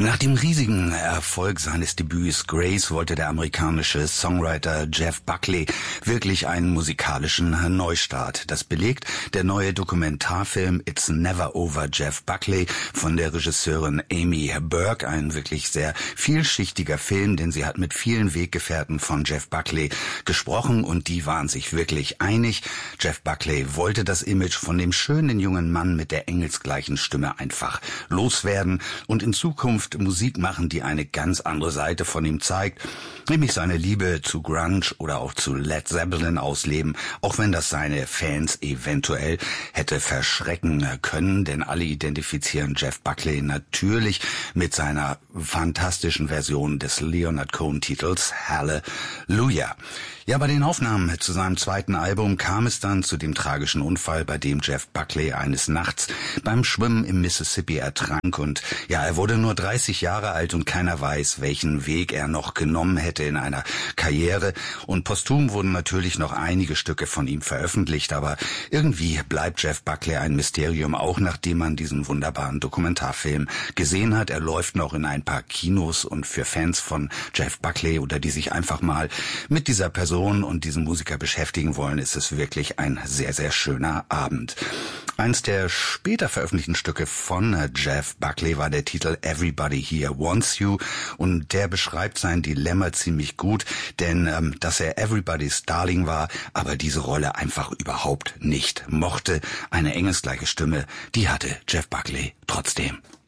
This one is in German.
Nach dem riesigen Erfolg seines Debüts Grace wollte der amerikanische Songwriter Jeff Buckley wirklich einen musikalischen Neustart. Das belegt der neue Dokumentarfilm It's Never Over Jeff Buckley von der Regisseurin Amy Burke. Ein wirklich sehr vielschichtiger Film, denn sie hat mit vielen Weggefährten von Jeff Buckley gesprochen und die waren sich wirklich einig. Jeff Buckley wollte das Image von dem schönen jungen Mann mit der engelsgleichen Stimme einfach loswerden und in Zukunft Musik machen, die eine ganz andere Seite von ihm zeigt, nämlich seine Liebe zu Grunge oder auch zu Led Zeppelin ausleben, auch wenn das seine Fans eventuell hätte verschrecken können, denn alle identifizieren Jeff Buckley natürlich mit seiner fantastischen Version des Leonard Cohen-Titels Hallelujah. Ja, bei den Aufnahmen zu seinem zweiten Album kam es dann zu dem tragischen Unfall, bei dem Jeff Buckley eines Nachts beim Schwimmen im Mississippi ertrank und ja, er wurde nur 30 Jahre alt und keiner weiß, welchen Weg er noch genommen hätte in einer Karriere und posthum wurden natürlich noch einige Stücke von ihm veröffentlicht, aber irgendwie bleibt Jeff Buckley ein Mysterium, auch nachdem man diesen wunderbaren Dokumentarfilm gesehen hat. Er läuft noch in ein paar Kinos und für Fans von Jeff Buckley oder die sich einfach mal mit dieser Person und diesem Musiker beschäftigen wollen, ist es wirklich ein sehr, sehr schöner Abend. Eins der später veröffentlichten Stücke von Jeff Buckley war der Titel Everybody Here Wants You und der beschreibt sein Dilemma ziemlich gut, denn dass er Everybody's Darling war, aber diese Rolle einfach überhaupt nicht mochte. Eine engelsgleiche Stimme, die hatte Jeff Buckley trotzdem.